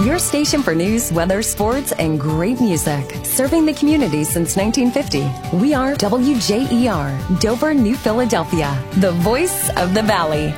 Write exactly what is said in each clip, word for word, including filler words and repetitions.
your station for news, weather, sports, and great music. Serving the community since nineteen fifty. We are W J E R, Dover, New Philadelphia, the voice of the Valley.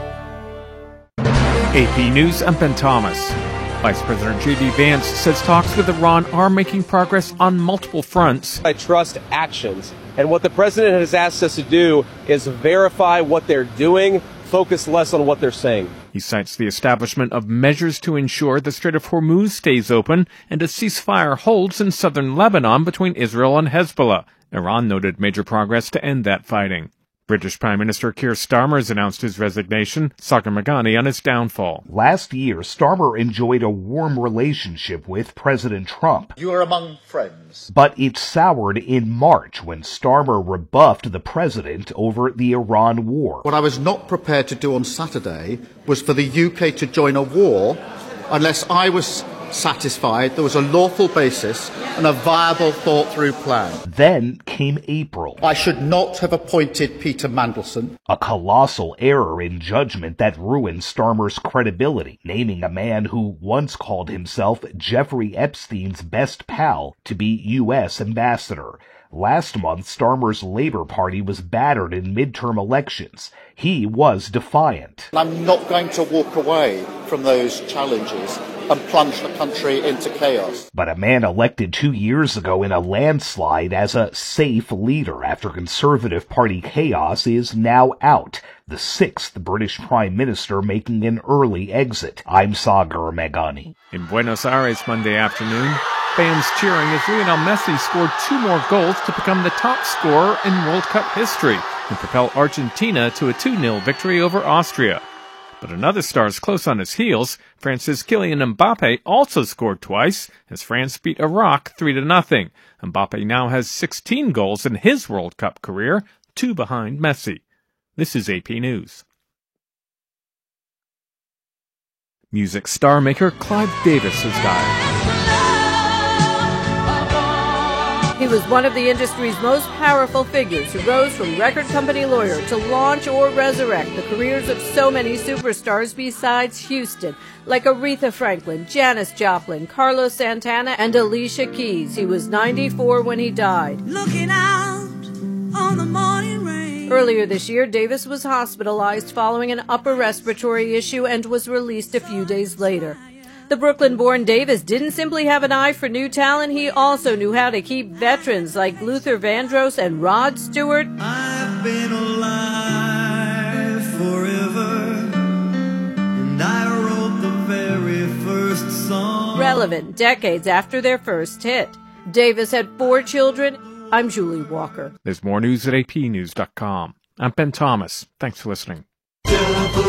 A P News, I'm Ben Thomas. Vice President J D Vance says talks with Iran are making progress on multiple fronts. I trust actions, and what the president has asked us to do is verify what they're doing, focus less on what they're saying. He cites the establishment of measures to ensure the Strait of Hormuz stays open and a ceasefire holds in southern Lebanon between Israel and Hezbollah. Iran noted major progress to end that fighting. British Prime Minister Keir Starmer has announced his resignation, Sagar Meghani on his downfall. Last year, Starmer enjoyed a warm relationship with President Trump. You are among friends. But it soured in March when Starmer rebuffed the president over the Iran war. What I was not prepared to do on Saturday was for the U K to join a war unless I was satisfied there was a lawful basis and a viable, thought-through plan. Then came April. I should not have appointed Peter Mandelson. A colossal error in judgment that ruined Starmer's credibility, naming a man who once called himself Jeffrey Epstein's best pal to be U S ambassador. Last month, Starmer's Labour Party was battered in midterm elections. He was defiant. I'm not going to walk away from those challenges and plunge the country into chaos. But a man elected two years ago in a landslide as a safe leader after Conservative Party chaos is now out. The sixth British Prime Minister making an early exit. I'm Sagar Meghani. In Buenos Aires Monday afternoon, fans cheering as Lionel Messi scored two more goals to become the top scorer in World Cup history and propel Argentina to a two nil victory over Austria. But another star is close on his heels. France's Kylian Mbappe also scored twice as France beat Iraq three to nothing. Mbappe now has sixteen goals in his World Cup career, two behind Messi. This is A P News. Music star maker Clive Davis has died. He was one of the industry's most powerful figures who rose from record company lawyer to launch or resurrect the careers of so many superstars besides Houston, like Aretha Franklin, Janis Joplin, Carlos Santana, and Alicia Keys. He was ninety-four when he died. Looking out on the morning rain. Earlier this year, Davis was hospitalized following an upper respiratory issue and was released a few days later. The Brooklyn-born Davis didn't simply have an eye for new talent, he also knew how to keep veterans like Luther Vandross and Rod Stewart I've been alive forever, and I wrote the very first song relevant decades after their first hit. Davis had four children. I'm Julie Walker. There's more news at A P news dot com. I'm Ben Thomas. Thanks for listening.